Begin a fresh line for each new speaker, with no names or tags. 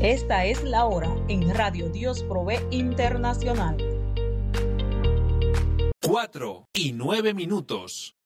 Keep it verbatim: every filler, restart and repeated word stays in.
Esta es la hora en Radio Dios Provee Internacional.
Cuatro y nueve minutos.